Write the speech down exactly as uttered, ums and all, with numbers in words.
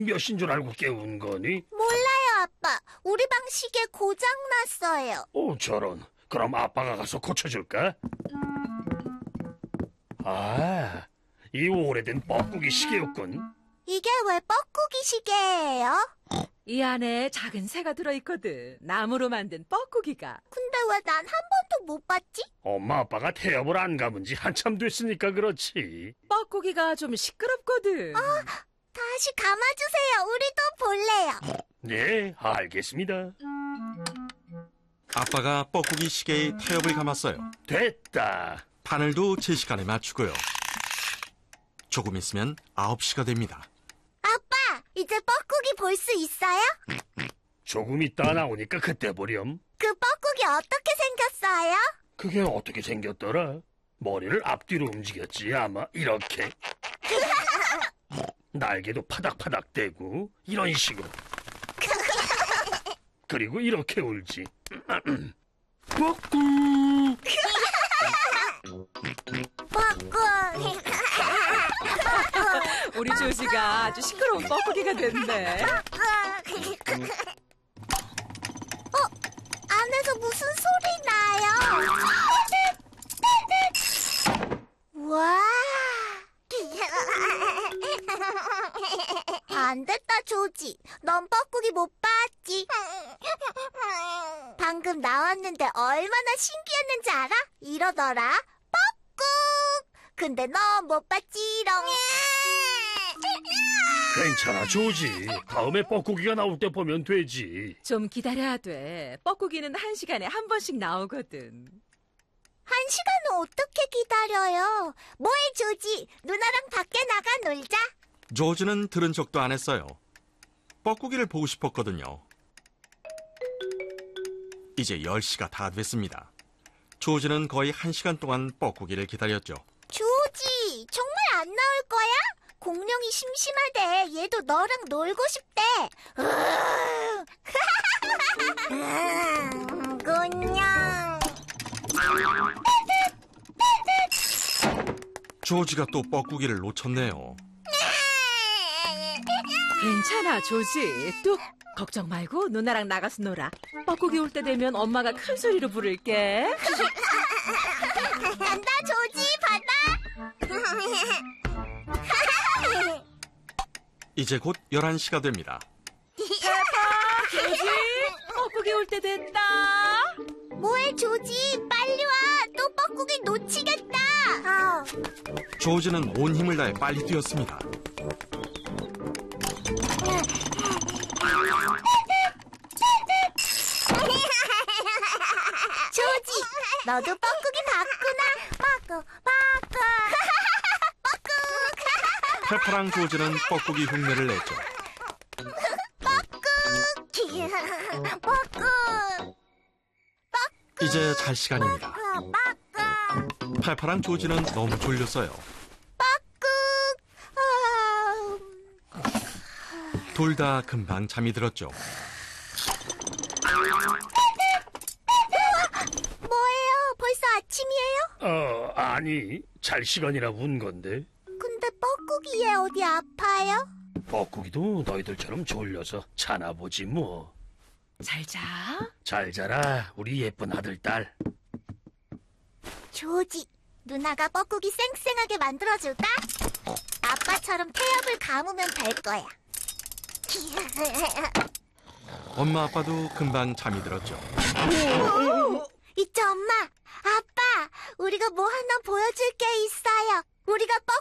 몇 시인 줄 알고 깨운 거니? 몰라요, 아빠. 우리 방 시계 고장 났어요. 오, 저런. 그럼 아빠가 가서 고쳐줄까? 아, 이 오래된 뻐꾸기 시계였군. 이게 왜 뻐꾸기 시계예요? 이 안에 작은 새가 들어있거든. 나무로 만든 뻐꾸기가. 근데 왜 난 한 번도 못 봤지? 엄마 아빠가 태엽을 안 감은 지 한참 됐으니까 그렇지. 뻐꾸기가 좀 시끄럽거든. 아, 다시 감아주세요. 우리도 볼래요. 네, 알겠습니다. 아빠가 뻐꾸기 시계에 태엽을 감았어요. 됐다. 바늘도 제 시간에 맞추고요. 조금 있으면 아홉 시가 됩니다. 아빠, 이제 뻐꾸기 볼 수 있어요? 조금 있다 나오니까 그때 보렴. 그 뻐꾸기 어떻게 생겼어요? 그게 어떻게 생겼더라? 머리를 앞뒤로 움직였지. 아마 이렇게. 날개도 파닥파닥 대고 이런 식으로. 그리고 이렇게 울지. 뻐꾸. 뻐꾸. 우리 조지가 아주 시끄러운 뻐꾸기가 됐네. 어? 안에서 무슨 소리 나요? 와. 안 됐다, 조지. 넌 뻐꾸기 못 봤지? 방금 나왔는데 얼마나 신기했는지 알아? 이러더라. 뻐꾹! 근데 넌 못 봤지롱. 괜찮아, 조지. 다음에 뻐꾸기가 나올 때 보면 되지. 좀 기다려야 돼. 뻐꾸기는 한 시간에 한 번씩 나오거든. 한 시간은 어떻게 기다려요? 뭐해, 조지? 누나랑 밖에 나가 놀자. 조지는 들은 척도 안 했어요. 뻐꾸기를 보고 싶었거든요. 이제 열 시가 다 됐습니다. 조지는 거의 한 시간 동안 뻐꾸기를 기다렸죠. 조지, 정말 안 나올 거야? 공룡이 심심하대. 얘도 너랑 놀고 싶대. 음, 공룡. 조지가 또 뻐꾸기를 놓쳤네요. 괜찮아, 조지. 뚝! 걱정 말고 누나랑 나가서 놀아. 뻐꾸기 올 때 되면 엄마가 큰 소리로 부를게. 간다, 조지, 받아. 이제 곧 열한 시가 됩니다. 조지, 뻐꾸기 올 때 됐다. 뭐해, 조지? 빨리 와. 또 뻐꾸기 놓치겠다. 어. 조지는 온 힘을 다해 빨리 뛰었습니다. 조지, 너도 뻐꾸기 봤구나. 뻐꾸, 뻐꾸. 뻐꾸. 페퍼랑 조지는 뻐꾸기 흉내를 냈죠. 뻐꾸. 뻐꾸. 이제 잘 시간입니다. 뻐꾸. 페퍼랑 조지는 너무 졸렸어요. 뻐꾸. 아... 둘 다 금방 잠이 들었죠. 뭐예요? 벌써 아침이에요? 어, 아니, 잘 시간이라 운 건데. 근데 뻐꾸기 얘 어디 아파요? 뻐꾸기도 너희들처럼 졸려서 자나 보지 뭐. 잘 자. 잘 자라, 우리 예쁜 아들딸. 조지, 누나가 뻐꾸기 쌩쌩하게 만들어줄까? 아빠처럼 태엽을 감으면 될 거야. 엄마 아빠도 금방 잠이 들었죠. 있죠, 엄마. 아빠, 우리가 뭐 하나 보여줄 게 있어요. 우리가 뻐꾸기